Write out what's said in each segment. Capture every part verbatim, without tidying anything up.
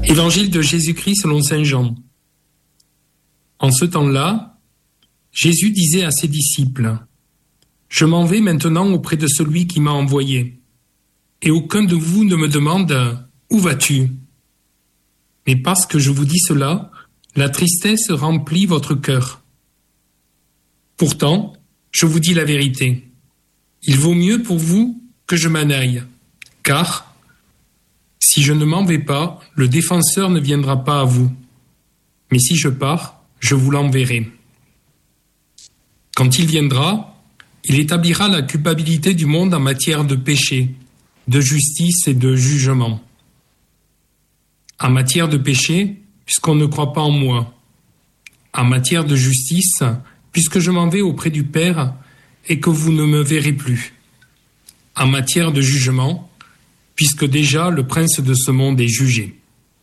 Évangile de Jésus-Christ selon saint Jean. En ce temps-là, Jésus disait à ses disciples : « Je m'en vais maintenant auprès de celui qui m'a envoyé, et aucun de vous ne me demande : Où vas-tu ? Mais parce que je vous dis cela, la tristesse remplit votre cœur. Pourtant, je vous dis la vérité. Il vaut mieux pour vous que je m'en aille, car si je ne m'en vais pas, le défenseur ne viendra pas à vous. Mais si je pars, je vous l'enverrai. Quand il viendra, il établira la culpabilité du monde en matière de péché, de justice et de jugement. En matière de péché, puisqu'on ne croit pas en moi. En matière de justice, puisque je m'en vais auprès du Père et que vous ne me verrez plus. En matière de jugement, puisque déjà le prince de ce monde est jugé.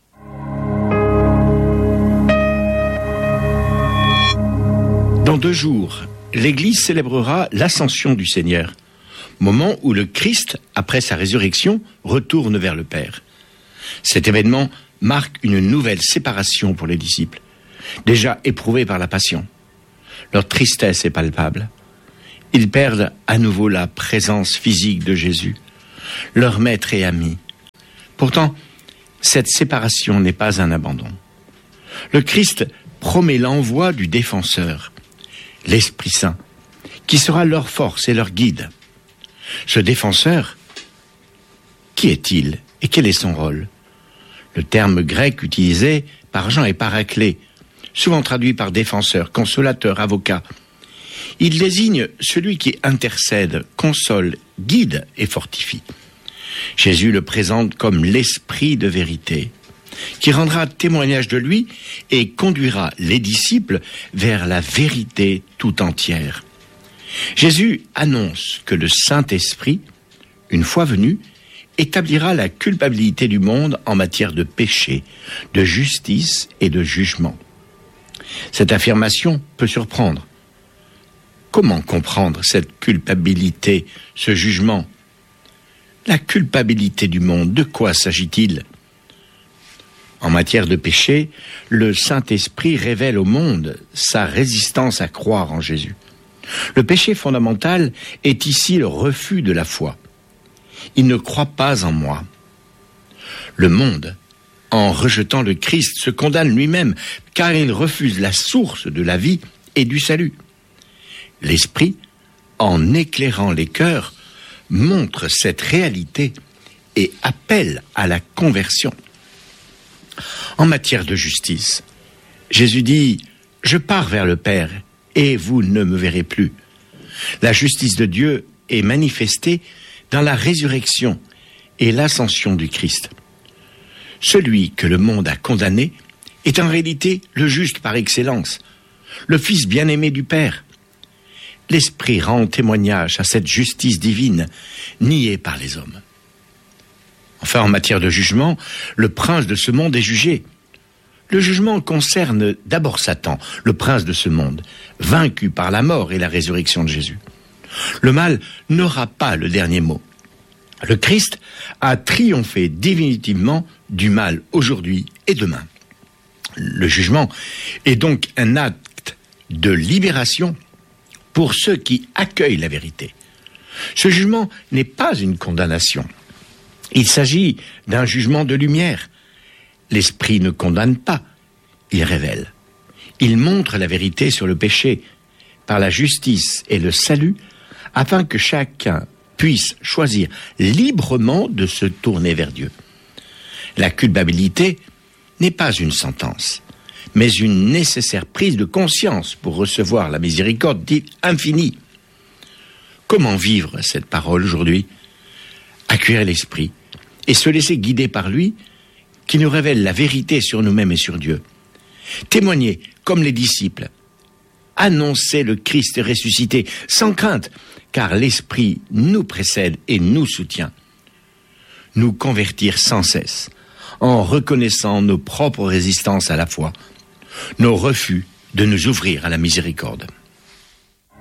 Dans deux jours, l'Église célébrera l'Ascension du Seigneur, moment où le Christ, après sa résurrection, retourne vers le Père. Cet événement marque une nouvelle séparation pour les disciples, déjà éprouvés par la passion. Leur tristesse est palpable. Ils perdent à nouveau la présence physique de Jésus, leur maître et ami. Pourtant, cette séparation n'est pas un abandon. Le Christ promet l'envoi du défenseur, l'Esprit Saint, qui sera leur force et leur guide. Ce défenseur, qui est-il et quel est son rôle ? Le terme grec utilisé par Jean est paraclé, souvent traduit par défenseur, consolateur, avocat. Il désigne celui qui intercède, console, guide et fortifie. Jésus le présente comme l'Esprit de vérité, qui rendra témoignage de lui et conduira les disciples vers la vérité tout entière. Jésus annonce que le Saint-Esprit, une fois venu, établira la culpabilité du monde en matière de péché, de justice et de jugement. Cette affirmation peut surprendre. Comment comprendre cette culpabilité, ce jugement ? La culpabilité du monde, de quoi s'agit-il ? En matière de péché, le Saint-Esprit révèle au monde sa résistance à croire en Jésus. Le péché fondamental est ici le refus de la foi. Il ne croit pas en moi. Le monde, en rejetant le Christ, se condamne lui-même, car il refuse la source de la vie et du salut. L'Esprit, en éclairant les cœurs, montre cette réalité et appelle à la conversion. En matière de justice, Jésus dit « Je pars vers le Père et vous ne me verrez plus ». La justice de Dieu est manifestée dans la résurrection et l'ascension du Christ. Celui que le monde a condamné est en réalité le juste par excellence, le Fils bien-aimé du Père. L'Esprit rend témoignage à cette justice divine, niée par les hommes. Enfin, en matière de jugement, le prince de ce monde est jugé. Le jugement concerne d'abord Satan, le prince de ce monde, vaincu par la mort et la résurrection de Jésus. Le mal n'aura pas le dernier mot. Le Christ a triomphé définitivement du mal aujourd'hui et demain. Le jugement est donc un acte de libération pour ceux qui accueillent la vérité. Ce jugement n'est pas une condamnation. Il s'agit d'un jugement de lumière. L'Esprit ne condamne pas, il révèle. Il montre la vérité sur le péché par la justice et le salut, afin que chacun puisse choisir librement de se tourner vers Dieu. La culpabilité n'est pas une sentence, mais une nécessaire prise de conscience pour recevoir la miséricorde dite infinie. Comment vivre cette parole aujourd'hui ? Accueillir l'Esprit et se laisser guider par lui, qui nous révèle la vérité sur nous-mêmes et sur Dieu. Témoigner comme les disciples. Annoncer le Christ ressuscité sans crainte, car l'Esprit nous précède et nous soutient. Nous convertir sans cesse, en reconnaissant nos propres résistances à la foi, nos refus de nous ouvrir à la miséricorde.